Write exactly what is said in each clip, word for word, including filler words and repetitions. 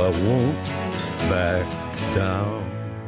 I won't back down.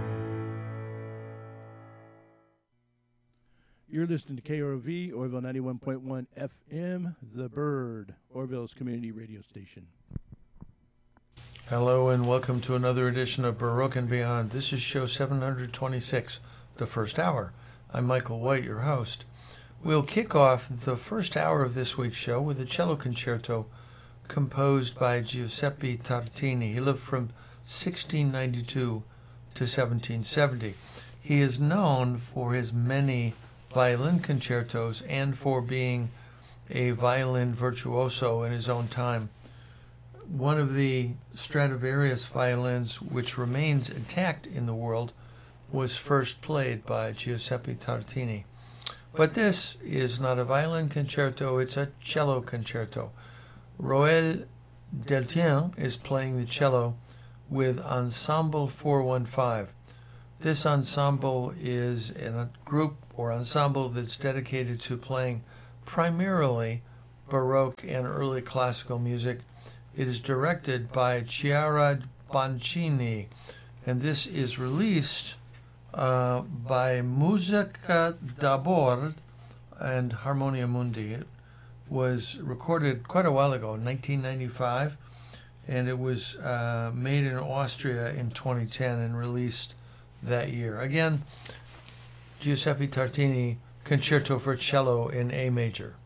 You're listening to K R O V, Orville ninety-one point one F M, The Bird, Orville's community radio station. Hello and welcome to another edition of Baroque and Beyond. This is show seven hundred twenty-six, the first hour. I'm Michael White, your host. We'll kick off the first hour of this week's show with a cello concerto composed by Giuseppe Tartini. He lived from sixteen ninety-two to seventeen seventy. He is known for his many violin concertos and for being a violin virtuoso in his own time. One of the Stradivarius violins which remains intact in the world was first played by Giuseppe Tartini. But this is not a violin concerto, it's a cello concerto. Roel Deltien is playing the cello with Ensemble four one five. This ensemble is in a group or ensemble that's dedicated to playing primarily Baroque and early classical music. It is directed by Chiara Boncini, and this is released uh, by Musica d'Abord and Harmonia Mundi. It was recorded quite a while ago, in nineteen ninety-five, and it was uh, made in Austria in twenty ten and released that year. Again, Giuseppe Tartini, Concerto for Cello in A major.